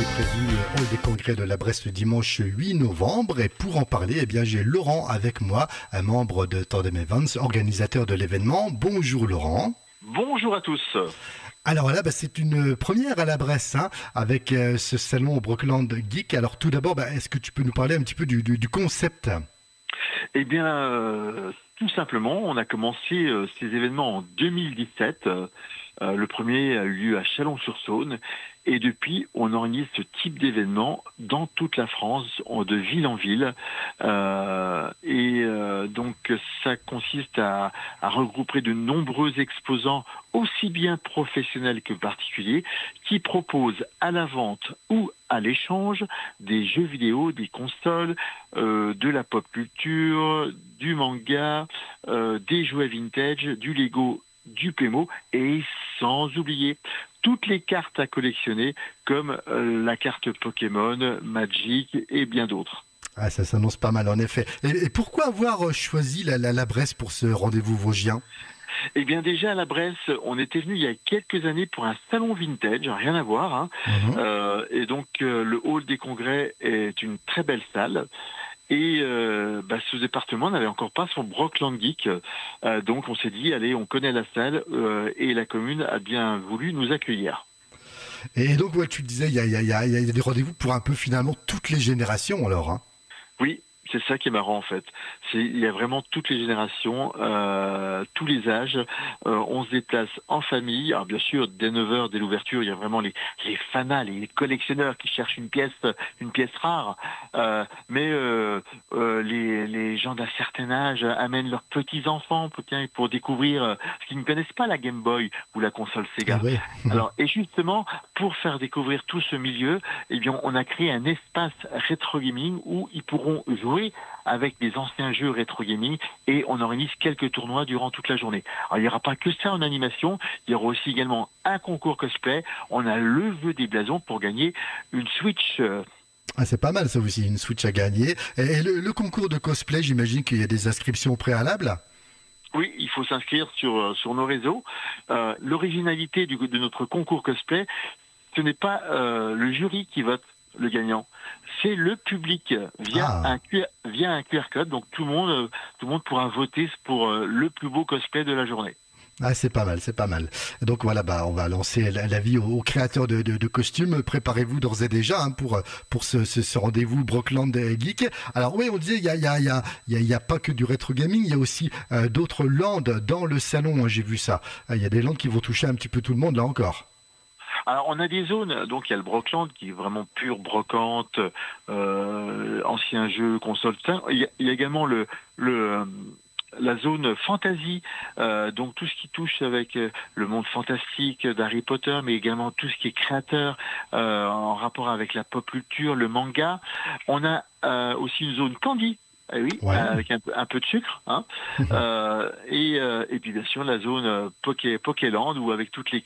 qui est prévu au hall des congrès de la Bresse le dimanche 8 novembre. Et pour en parler, eh bien, j'ai Laurent avec moi, un membre de Tandem Events, organisateur de l'événement. Bonjour Laurent. Bonjour à tous. Alors là, c'est une première à la Bresse, hein, avec ce salon Brockland Geek. Alors tout d'abord, est-ce que tu peux nous parler un petit peu du concept? Eh bien, tout simplement, on a commencé ces événements en 2017. Le premier a eu lieu à Chalon-sur-Saône. Et depuis, on organise ce type d'événement dans toute la France, de ville en ville. Donc, ça consiste à regrouper de nombreux exposants, aussi bien professionnels que particuliers, qui proposent à la vente ou à l'échange des jeux vidéo, des consoles, de la pop culture, du manga, des jouets vintage, du Lego, du Playmo et sans oublier toutes les cartes à collectionner comme la carte Pokémon, Magic et bien d'autres. Ah, ça s'annonce pas mal en effet. Et pourquoi avoir choisi la Bresse pour ce rendez-vous vosgien? Eh bien déjà à la Bresse, on était venu il y a quelques années pour un salon vintage, rien à voir. Hein. Et donc le hall des congrès est une très belle salle. Et ce département n'avait encore pas son Brockland Geek. Donc on s'est dit, allez, on connaît la salle et la commune a bien voulu nous accueillir. Et donc, ouais, tu disais, il y a des rendez-vous pour un peu finalement toutes les générations alors, hein. Oui, c'est ça qui est marrant en fait. Il y a vraiment toutes les générations, tous les âges. On se déplace en famille. Alors bien sûr, dès 9 heures, dès l'ouverture, il y a vraiment les fanas, les collectionneurs qui cherchent une pièce rare. Mais les gens d'un certain âge amènent leurs petits-enfants pour découvrir, parce qu'ils ne connaissent pas la Game Boy ou la console Sega. Ah ouais. Alors, et justement, pour faire découvrir tout ce milieu, eh bien, on a créé un espace rétro gaming où ils pourront jouer avec les anciens jeux rétro gaming et on organise quelques tournois durant toute la journée. Alors il n'y aura pas que ça en animation, il y aura aussi également un concours cosplay. On a le jeu des blasons pour gagner une Switch. Ah, c'est pas mal ça aussi, une Switch à gagner. Et le concours de cosplay, j'imagine qu'il y a des inscriptions préalables? Oui, il faut s'inscrire sur nos réseaux. L'originalité de notre concours cosplay, ce n'est pas le jury qui vote le gagnant, c'est le public via un QR code. Donc tout le monde pourra voter pour le plus beau cosplay de la journée. Ah, c'est pas mal, c'est pas mal. Donc voilà, on va lancer l'avis aux créateurs de costumes. Préparez-vous d'ores et déjà, hein, pour ce rendez-vous Brockland Geek. Alors oui, on disait, il y a pas que du rétro gaming, il y a aussi d'autres landes dans le salon, hein, j'ai vu ça. Il y a des landes qui vont toucher un petit peu tout le monde là encore. Alors on a des zones, donc il y a le Brockland qui est vraiment pure brocante, ancien jeu, console. Il y a également la zone fantasy, donc tout ce qui touche avec le monde fantastique d'Harry Potter, mais également tout ce qui est créateur en rapport avec la pop culture, le manga. On a aussi une zone candy. Oui, Ouais. avec un peu de sucre, hein. Et puis bien sûr la zone Pokéland où avec toutes les